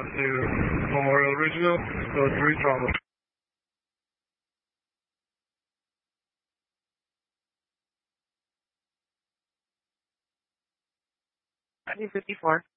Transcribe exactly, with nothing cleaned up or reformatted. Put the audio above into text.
southbound to Memorial Ridgeville, code three Bravo. I D fifty-four.